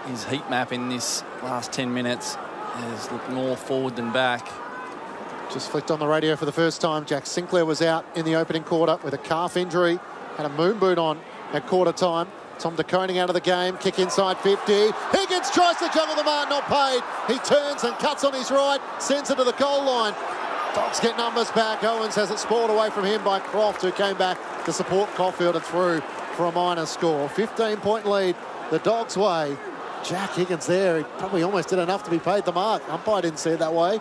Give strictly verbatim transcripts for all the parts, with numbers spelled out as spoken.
his heat map in this last ten minutes has looked more forward than back. Just flicked on the radio for the first time. Jack Sinclair was out in the opening quarter with a calf injury. Had a moon boot on at quarter time. Tom De Koning out of the game. Kick inside fifty. Higgins tries to juggle the mark, not paid. He turns and cuts on his right. Sends it to the goal line. Dogs get numbers back. Owens has it spoiled away from him by Croft, who came back to support Caulfield and through for a minor score. fifteen point lead the Dogs' way. Jack Higgins there. He probably almost did enough to be paid the mark. Umpire didn't see it that way.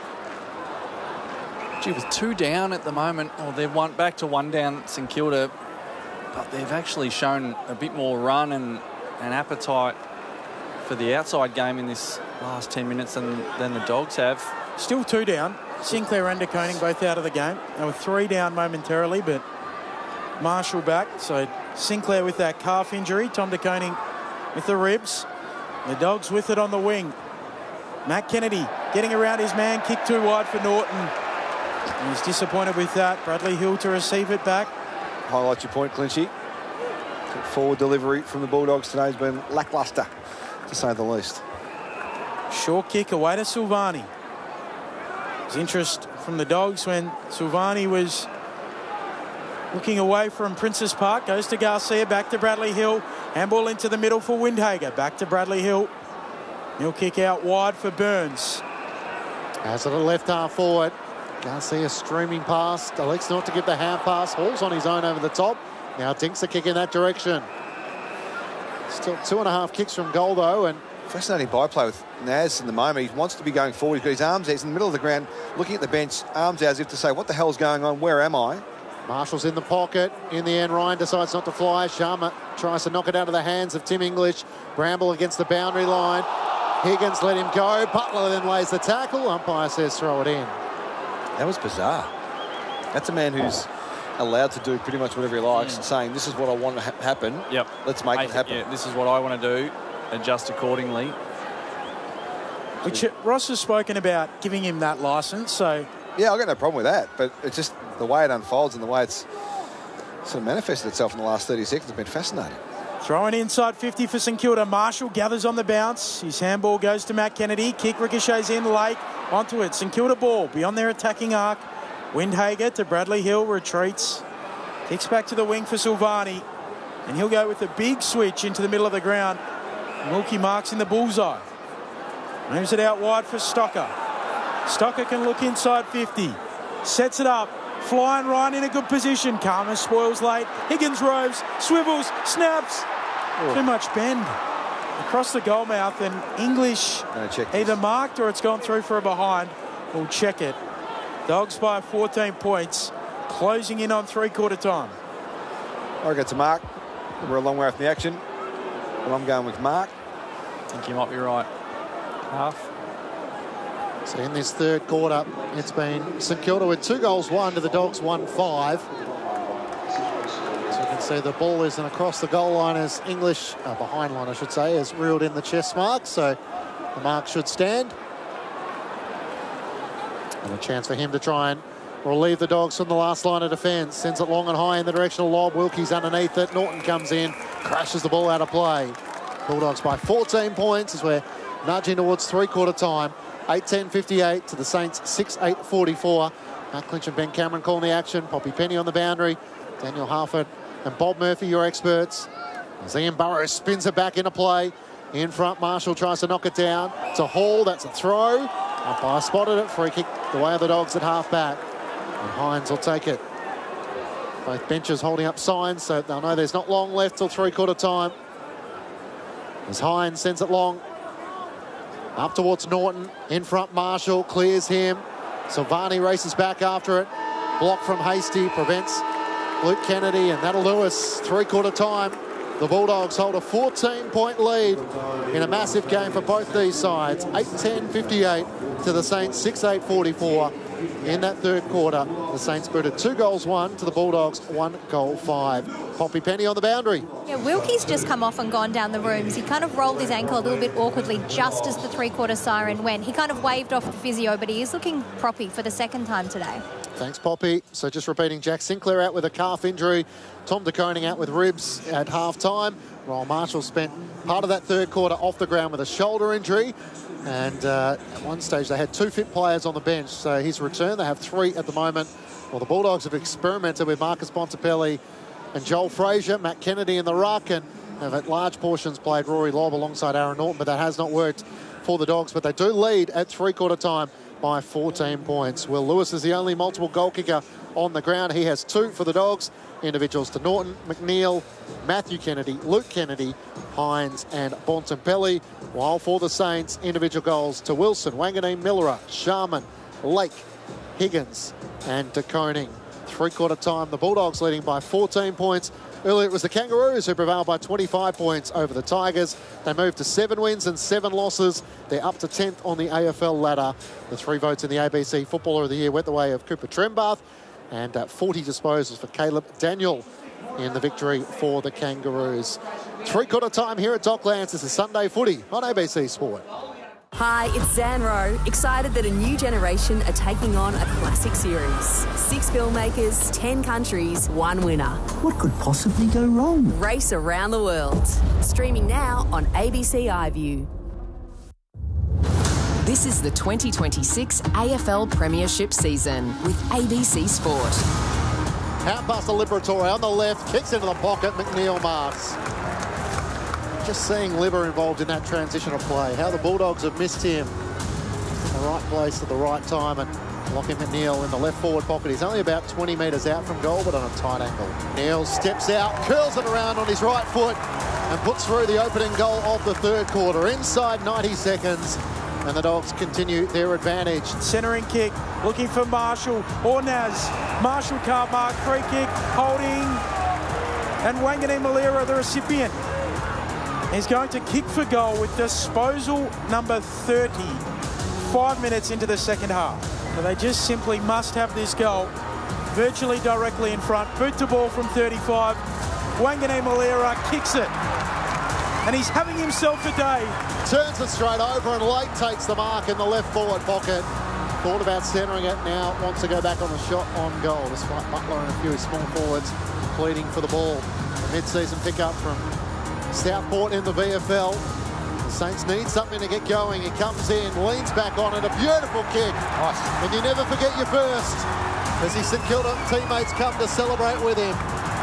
Gee, with two down at the moment, or they've won back to one down, St Kilda, but they've actually shown a bit more run and, and appetite for the outside game in this last ten minutes than, than the Dogs have. Still two down. Sinclair and De Koning both out of the game. They were three down momentarily, but Marshall back. So Sinclair with that calf injury. Tom De Koning with the ribs. The Dogs with it on the wing. Matt Kennedy getting around his man. Kick too wide for Norton. He's disappointed with that. Bradley Hill to receive it back. Highlight your point, Clinchy. Forward delivery from the Bulldogs today has been lacklustre, to say the least. Short kick away to Silvani. There's interest from the Dogs when Silvani was looking away from Princess Park. Goes to Garcia, back to Bradley Hill. Handball into the middle for Windhager. Back to Bradley Hill. He'll kick out wide for Burns. As it a left half forward. Garcia streaming past. Elects not to give the hand pass. Hall's on his own over the top. Now Dinks a kick in that direction. Still two and a half kicks from goal, though, and fascinating byplay with Naz in the moment. He wants to be going forward. He's got his arms out. He's in the middle of the ground, looking at the bench, arms out as if to say, what the hell's going on? Where am I? Marshall's in the pocket. In the end, Ryan decides not to fly. Sharma tries to knock it out of the hands of Tim English. Bramble against the boundary line. Higgins let him go. Butler then lays the tackle. Umpire says throw it in. That was bizarre. That's a man who's allowed to do pretty much whatever he likes, mm. saying, this is what I want to ha happen. Yep. Let's make I, it happen. Yeah, this is what I want to do. Adjust accordingly. Which uh, Ross has spoken about giving him that licence, so... Yeah, I've got no problem with that, but it's just the way it unfolds and the way it's sort of manifested itself in the last thirty seconds has been fascinating. Throwing inside fifty for St Kilda. Marshall gathers on the bounce. His handball goes to Matt Kennedy. Kick ricochets in late. Onto it. St Kilda ball beyond their attacking arc. Windhager to Bradley Hill. Retreats. Kicks back to the wing for Silvani. And he'll go with a big switch into the middle of the ground. Wilkie marks in the bullseye. Moves it out wide for Stocker. Stocker can look inside fifty. Sets it up. Flying right in a good position. Karma spoils late. Higgins roves. Swivels. Snaps. Oh. Too much bend. Across the goal mouth, and English either marked or it's gone through for a behind. We'll check it. Dogs by fourteen points. Closing in on three-quarter time. I go to Mark. We're a long way from the action. But I'm going with Mark. I think you might be right. Half. So in this third quarter, it's been St Kilda with two goals, one to the Dogs, one five. So you can see the ball isn't across the goal line as English, uh, behind line I should say, has reeled in the chest mark. So the mark should stand. And a chance for him to try and relieve the Dogs from the last line of defence. Sends it long and high in the direction of Lob. Wilkie's underneath it. Norton comes in, crashes the ball out of play. Bulldogs by fourteen points as we're nudging towards three-quarter time. eight ten fifty-eight to the Saints, six eight forty-four. Matt Clinch and Ben Cameron calling the action. Poppy Penny on the boundary. Daniel Harford and Bob Murphy, your experts. As Ian Burrows spins it back into play. In front, Marshall tries to knock it down. It's a haul, that's a throw. Umpire spotted it. Free kick the way of the Dogs at half-back. And Hines will take it. Both benches holding up signs, so they'll know there's not long left till three-quarter time. As Hines sends it long. Up towards Norton. In front, Marshall clears him. Silvani races back after it. Block from Hasty prevents Luke Kennedy, and that'll do us. Three-quarter time. The Bulldogs hold a fourteen point lead in a massive game for both these sides. eight ten fifty-eight to the Saints, six eight forty-four. In that third quarter, the Saints booted two goals, one to the Bulldogs, one goal, five. Poppy Penny on the boundary. Yeah, Wilkie's just come off and gone down the rooms. He kind of rolled his ankle a little bit awkwardly just as the three-quarter siren went. He kind of waved off the physio, but he is looking proppy for the second time today. Thanks, Poppy. So just repeating, Jack Sinclair out with a calf injury. Tom De Koning out with ribs at half-time. Royal Marshall spent part of that third quarter off the ground with a shoulder injury. And uh, at one stage, they had two fit players on the bench. So his return, they have three at the moment. Well, the Bulldogs have experimented with Marcus Bontempelli and Joel Frazier, Matt Kennedy in the ruck, and have at large portions played Rory Lobb alongside Aaron Norton, but that has not worked for the Dogs. But they do lead at three-quarter time by fourteen points. Will Lewis is the only multiple goal kicker on the ground. He has two for the Dogs. Individuals to Norton, McNeil, Matthew Kennedy, Luke Kennedy, Hines and Bontempelli. While for the Saints, individual goals to Wilson, Wanganeen, Millerer, Sharman, Lake, Higgins and De Koning. Three-quarter time, the Bulldogs leading by fourteen points. Earlier it was the Kangaroos who prevailed by twenty-five points over the Tigers. They moved to seven wins and seven losses. They're up to tenth on the A F L ladder. The three votes in the A B C Footballer of the Year went the way of Cooper Trembath, and uh, forty disposals for Caleb Daniel in the victory for the Kangaroos. Three-quarter time here at Docklands. This is Sunday Footy on A B C Sport. Hi, it's Zan Rowe. Excited that a new generation are taking on a classic series. Six filmmakers, ten countries, one winner. What could possibly go wrong? Race around the world. Streaming now on A B C iView. This is the twenty twenty-six A F L Premiership season with A B C Sport. Out past the Liberatore on the left, kicks into the pocket, McNeil marks. Just seeing Libber involved in that transitional play. How the Bulldogs have missed him. In the right place at the right time, and Lachie McNeil in the left forward pocket. He's only about twenty metres out from goal, but on a tight angle. Neil steps out, curls it around on his right foot and puts through the opening goal of the third quarter. Inside ninety seconds, and the Dogs continue their advantage. Centering kick, looking for Marshall or Naz. Marshall can't mark, free kick, holding, and Wanganeen Millerer, the recipient. He's going to kick for goal with disposal number thirty, five minutes into the second half. So they just simply must have this goal virtually directly in front. Boot to ball from thirty-five. Wanganeen Millerer kicks it. And he's having himself a day. Turns it straight over, and Lake takes the mark in the left forward pocket. Thought about centering it, now wants to go back on the shot on goal, despite Butler and a few small forwards pleading for the ball. Mid-season pickup from Southport in the V F L. The Saints need something to get going. He comes in, leans back on it, a beautiful kick. Nice. And you never forget your first, as his St Kilda teammates come to celebrate with him.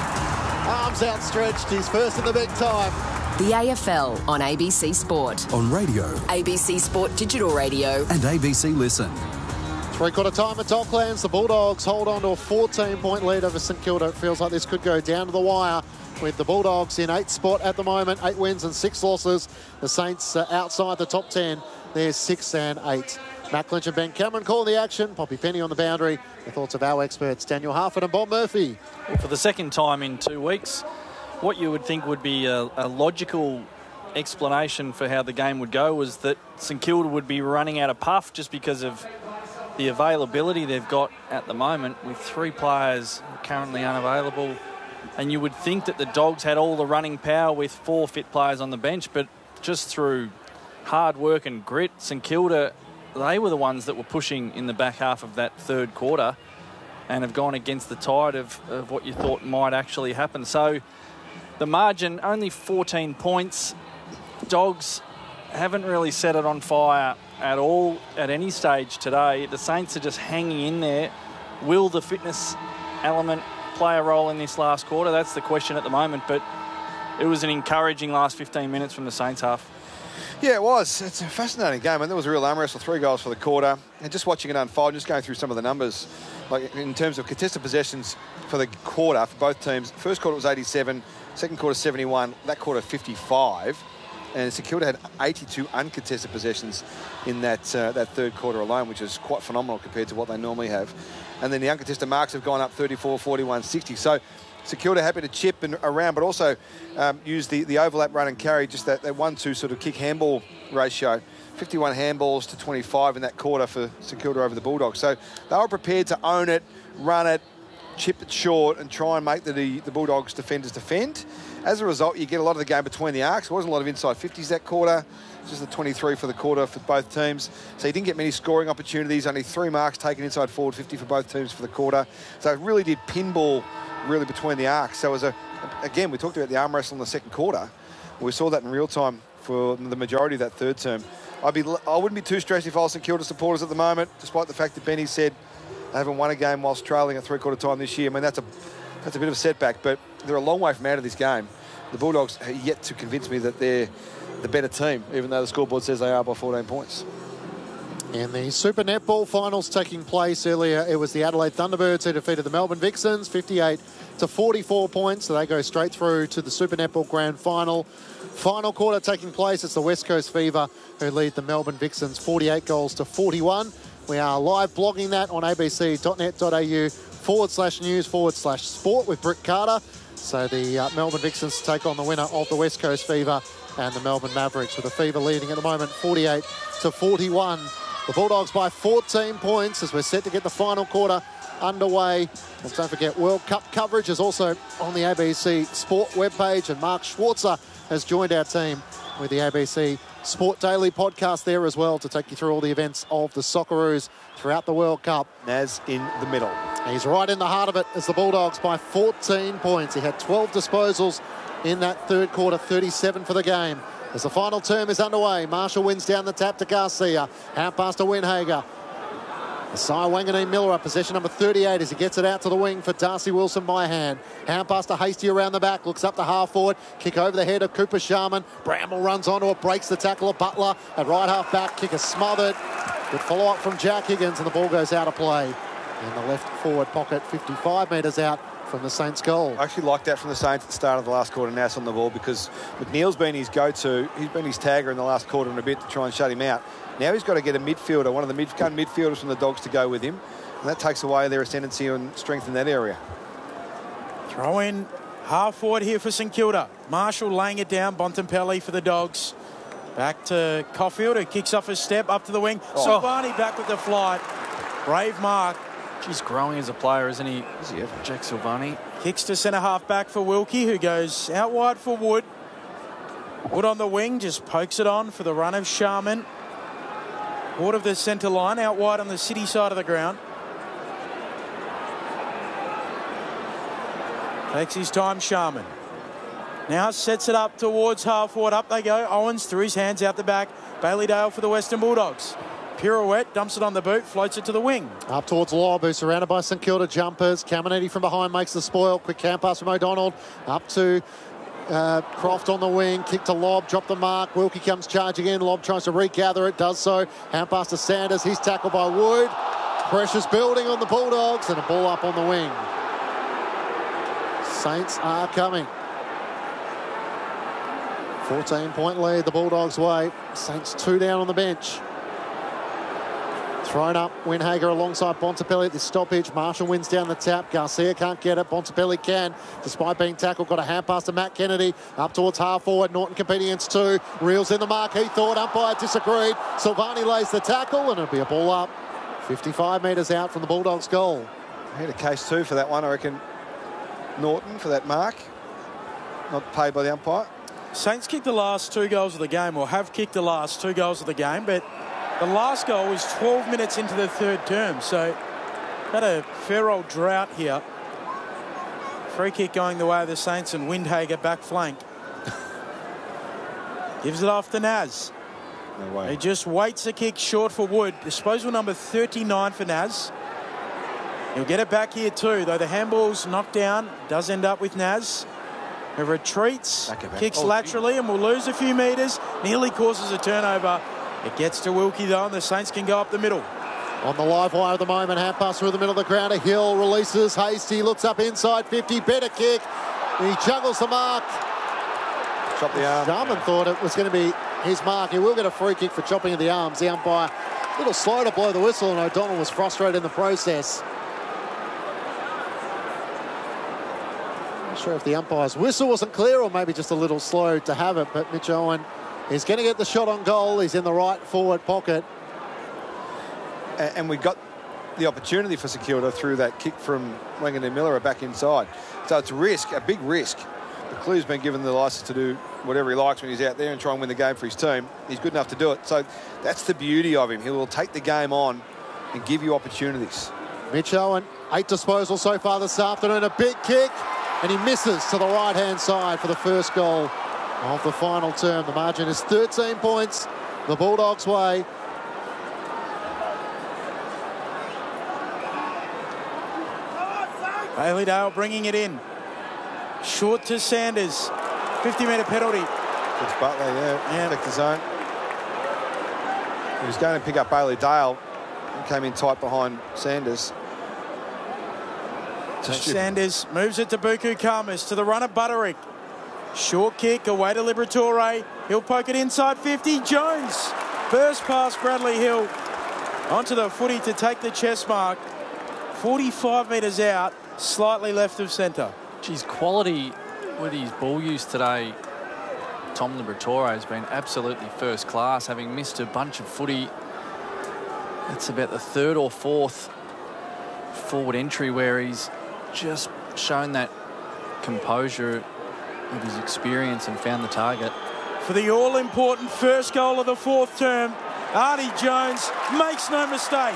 Arms outstretched, he's first in the big time. The A F L on A B C Sport. On radio. A B C Sport Digital Radio. And A B C Listen. Three-quarter time at Docklands. The Bulldogs hold on to a fourteen-point lead over St Kilda. It feels like this could go down to the wire, with the Bulldogs in eighth spot at the moment, eight wins and six losses. The Saints uh, outside the top ten. They're six and eight. Matt Clinch and Ben Cameron calling the action. Poppy Penny on the boundary. The thoughts of our experts, Daniel Harford and Bob Murphy. For the second time in two weeks, what you would think would be a, a logical explanation for how the game would go was that St Kilda would be running out of puff just because of the availability they've got at the moment, with three players currently unavailable. And you would think that the Dogs had all the running power with four fit players on the bench, but just through hard work and grit, St Kilda, they were the ones that were pushing in the back half of that third quarter and have gone against the tide of, of what you thought might actually happen. So the margin, only fourteen points. Dogs haven't really set it on fire at all at any stage today. The Saints are just hanging in there. Will the fitness element play a role in this last quarter? That's the question at the moment, but it was an encouraging last fifteen minutes from the Saints half. Yeah, it was. It's a fascinating game, and there was a real arm wrestle, three goals for the quarter. And just watching it unfold, just going through some of the numbers, like in terms of contested possessions for the quarter for both teams. First quarter was eighty-seven, second quarter seventy-one, that quarter fifty-five. And St Kilda had eighty-two uncontested possessions in that uh, that third quarter alone, which is quite phenomenal compared to what they normally have. And then the uncontested marks have gone up thirty-four, forty-one, sixty. So St Kilda happy to chip and around, but also um, use the, the overlap run and carry, just that, that one two sort of kick handball ratio. fifty-one handballs to twenty-five in that quarter for St Kilda over the Bulldogs. So they were prepared to own it, run it, chip it short and try and make the, the Bulldogs defenders defend. As a result, you get a lot of the game between the arcs. There wasn't a lot of inside fifties that quarter. just the twenty-three for the quarter for both teams. So he didn't get many scoring opportunities, only three marks taken inside forward fifty for both teams for the quarter. So it really did pinball really between the arcs. So it was a, again, we talked about the arm wrestle in the second quarter. We saw that in real time for the majority of that third term. I'd be, I wouldn't be too stressed if I was St Kilda supporters at the moment, despite the fact that Benny said they haven't won a game whilst trailing at three-quarter time this year. I mean, that's a that's a bit of a setback, but they're a long way from out of this game. The Bulldogs are yet to convince me that they're the better team, even though the scoreboard says they are by fourteen points. In the Super Netball finals taking place earlier, it was the Adelaide Thunderbirds who defeated the Melbourne Vixens, fifty-eight to forty-four points, so they go straight through to the Super Netball Grand Final. Final quarter taking place, it's the West Coast Fever who lead the Melbourne Vixens forty-eight goals to forty-one. We are live blogging that on abc.net.au forward slash news forward slash sport with Britt Carter. So the uh, Melbourne Vixens take on the winner of the West Coast Fever and the Melbourne Mavericks, with the Fever leading at the moment forty-eight to forty-one. The Bulldogs by fourteen points as we're set to get the final quarter underway. And don't forget, World Cup coverage is also on the A B C Sport webpage, and Mark Schwarzer has joined our team with the A B C Sport Daily podcast there as well to take you through all the events of the Socceroos throughout the World Cup. Naz in the middle. He's right in the heart of it as the Bulldogs by fourteen points. He had twelve disposals in that third quarter, thirty-seven for the game. As the final term is underway, Marshall wins down the tap to Garcia. Out past to Winhager. Asai Wanganeen Miller up possession number thirty-eight as he gets it out to the wing for Darcy Wilson by hand. Hand pass to Hasty around the back, looks up the half forward, kick over the head of Cooper Sharman. Bramble runs onto it, breaks the tackle of Butler at right half back, kick is smothered. Good follow up from Jack Higgins and the ball goes out of play. In the left forward pocket, fifty-five metres out from the Saints goal. I actually like that from the Saints at the start of the last quarter, Nass on the ball, because McNeil's been his go-to. He's been his tagger in the last quarter and a bit to try and shut him out. Now he's got to get a midfielder, one of the mid gun midfielders from the Dogs to go with him. And that takes away their ascendancy and strength in that area. Throw in half forward here for St Kilda. Marshall laying it down. Bontempelli for the Dogs. Back to Caulfield, who kicks off his step up to the wing. Oh. Silvani back with the flight. Brave mark. He's growing as a player, isn't he? Is he ever? Jack Silvani. Kicks to centre half back for Wilkie, who goes out wide for Wood. Wood on the wing, just pokes it on for the run of Sharman. Out of the centre line, out wide on the City side of the ground. Takes his time, Sharman. Now sets it up towards half forward. Up they go. Owens threw his hands out the back. Bailey Dale for the Western Bulldogs. Pirouette, dumps it on the boot, floats it to the wing. Up towards Lobb, who's surrounded by St Kilda jumpers. Caminiti from behind makes the spoil. Quick hand pass from O'Donnell. Up to uh, Croft on the wing. Kick to Lobb, drop the mark. Wilkie comes charging in. Lobb tries to regather it, does so. Hand pass to Sanders. He's tackled by Wood. Pressure's building on the Bulldogs and a ball up on the wing. Saints are coming. fourteen point lead the Bulldogs' way. Saints two down on the bench. Thrown up, Winhager alongside Bontempelli at the stoppage. Marshall wins down the tap. Garcia can't get it. Bontempelli can, despite being tackled. Got a hand pass to Matt Kennedy. Up towards half forward. Norton competing against two. Reels in the mark. He thought. Umpire disagreed. Silvani lays the tackle, and it'll be a ball up. fifty-five metres out from the Bulldogs' goal. I had a case too for that one. I reckon Norton for that mark. Not paid by the umpire. Saints kicked the last two goals of the game, or have kicked the last two goals of the game, but the last goal was twelve minutes into the third term, so had a fair old drought here. Free kick going the way of the Saints and Windhager back flank. Gives it off to Naz. No way. He just waits a kick short for Wood. Disposal number thirty-nine for Naz. He'll get it back here too, though the handball's knocked down. Does end up with Naz. He retreats, kicks oh, laterally and will lose a few metres. Nearly causes a turnover. It gets to Wilkie though, and the Saints can go up the middle. On the live wire at the moment, hand pass through the middle of the ground. A Hill releases Hasty, looks up inside fifty, better kick. He juggles the mark. Chop the arm. Jarman thought it was going to be his mark. He will get a free kick for chopping of the arms. The umpire a little slow to blow the whistle, and O'Donnell was frustrated in the process. Not sure if the umpire's whistle wasn't clear or maybe just a little slow to have it, but Mitch Owen is going to get the shot on goal. He's in the right forward pocket. And we got the opportunity for St Kilda through that kick from Wanganeen Miller back inside. So it's a risk, a big risk. The Clue's been given the licence to do whatever he likes when he's out there and try and win the game for his team. He's good enough to do it. So that's the beauty of him. He will take the game on and give you opportunities. Mitch Owen, eight disposals so far this afternoon. A big kick, and he misses to the right-hand side for the first goal of the final term. The margin is thirteen points the Bulldogs' way. Bailey Dale bringing it in. Short to Sanders. fifty metre penalty. It's Butler, yeah. Yeah. Protect the zone. He was going to pick up Bailey Dale and came in tight behind Sanders. Sanders moves it to Buku Khamis, to the runner Butterick. Short kick away to Liberatore. He'll poke it inside fifty. Jones burst past Bradley Hill onto the footy to take the chest mark. forty-five metres out, slightly left of centre. Geez, quality with his ball use today. Tom Liberatore has been absolutely first class, having missed a bunch of footy. It's about the third or fourth forward entry where he's just shown that composure with his experience and found the target. For the all-important first goal of the fourth term, Artie Jones makes no mistake.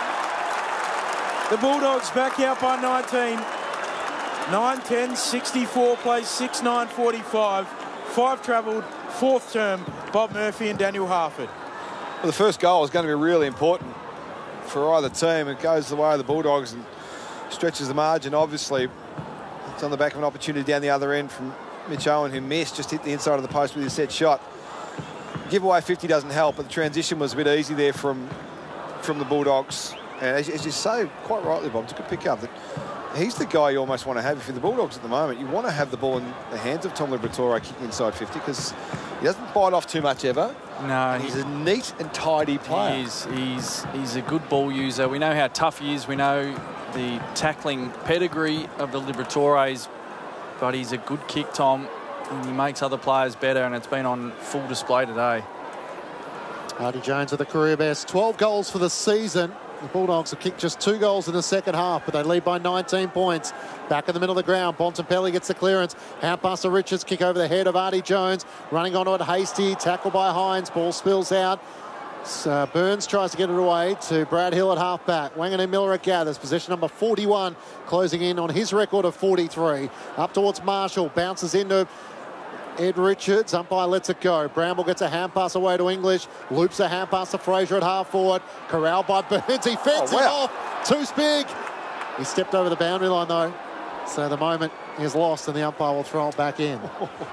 The Bulldogs back out by nineteen. nine ten sixty-four plays six nine forty-five. Five travelled, fourth term, Bob Murphy and Daniel Harford. Well, the first goal is going to be really important for either team. It goes the way of the Bulldogs and stretches the margin. Obviously, it's on the back of an opportunity down the other end from Mitch Owen, who missed, just hit the inside of the post with his set shot. Give away fifty doesn't help, but the transition was a bit easy there from, from the Bulldogs. And as, as you say, quite rightly, Bob, it's a good pick up. That he's the guy you almost want to have if you're the Bulldogs at the moment. You want to have the ball in the hands of Tom Liberatore kicking inside fifty because he doesn't bite off too much ever. No, and he's a neat and tidy player. He is. He's, he's a good ball user. We know how tough he is. We know the tackling pedigree of the Liberatores, but he's a good kick, Tom, and he makes other players better, and it's been on full display today. Artie Jones with the career best. twelve goals for the season. The Bulldogs have kicked just two goals in the second half, but they lead by nineteen points. Back in the middle of the ground, Bontempelli gets the clearance. Hand pass to Richards, kick over the head of Artie Jones. Running onto it, Hasty, tackle by Hines, ball spills out. So Burns tries to get it away to Brad Hill at half-back. Wanganeen Miller gathers, possession number forty-one, closing in on his record of forty-three. Up towards Marshall, bounces into Ed Richards, umpire lets it go. Bramble gets a hand pass away to English, loops a hand pass to Fraser at half forward. Corralled by Burns, he fends oh, wow. him off. Too big. He stepped over the boundary line though, so the moment is lost and the umpire will throw it back in.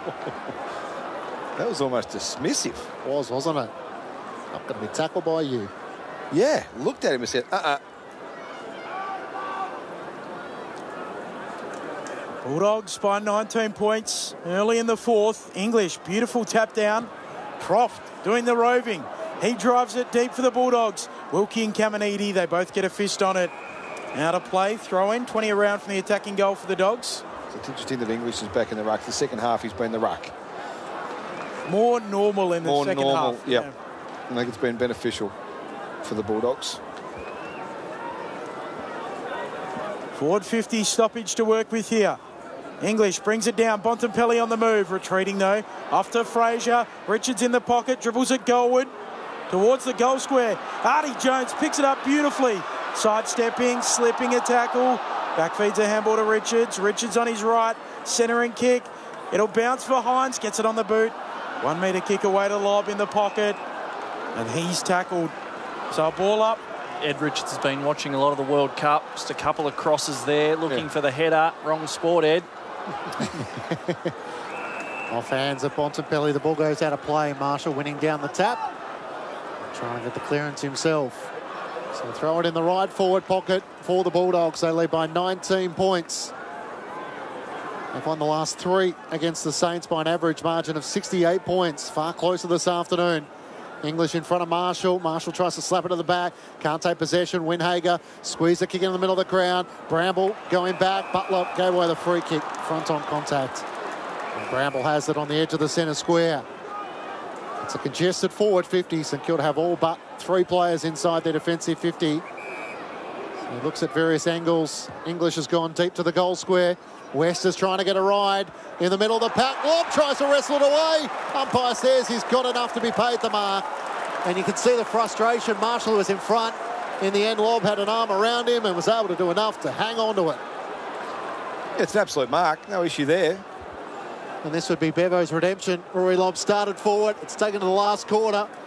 That was almost dismissive. Was, wasn't it? Not going to be tackled by you. Yeah, looked at him and said, uh-uh. Bulldogs by nineteen points early in the fourth. English, beautiful tap down. Proft doing the roving. He drives it deep for the Bulldogs. Wilkie and Caminiti, they both get a fist on it. Out of play, throw in, twenty around from the attacking goal for the Dogs. So it's interesting that English is back in the ruck. The second half, he's been the ruck. More normal in the More second normal, half. yep. Yeah. I think it's been beneficial for the Bulldogs. Forward fifty stoppage to work with here. English brings it down. Bontempelli on the move. Retreating though. Off to Fraser. Richards in the pocket. Dribbles it goalward. Towards the goal square. Artie Jones picks it up beautifully. Sidestepping. Slipping a tackle. Back feeds a handball to Richards. Richards on his right. Centering kick. It'll bounce for Hines. Gets it on the boot. One metre kick away to lob in the pocket. And he's tackled. So a ball up. Ed Richards has been watching a lot of the World Cup. Just a couple of crosses there, looking yeah. for the header. Wrong sport, Ed. Off hands of Bontempelli. The ball goes out of play. Marshall winning down the tap. Trying to get the clearance himself. So throw it in the right forward pocket for the Bulldogs. They lead by nineteen points. They've won the last three against the Saints by an average margin of sixty-eight points. Far closer this afternoon. English in front of Marshall. Marshall tries to slap it to the back. Can't take possession. Windhager squeeze the kick in the middle of the ground. Bramble going back. Butler gave away the free kick. Front on contact. And Bramble has it on the edge of the centre square. It's a congested forward fifty. St Kilda have all but three players inside their defensive fifty. He looks at various angles. English has gone deep to the goal square. West is trying to get a ride in the middle of the pack. Lob tries to wrestle it away. Umpire says he's got enough to be paid the mark. And you can see the frustration. Marshall was in front. In the end, Lob had an arm around him and was able to do enough to hang on to it. It's an absolute mark. No issue there. And this would be Bevo's redemption. Rory Lobb started forward. It's taken to the last quarter.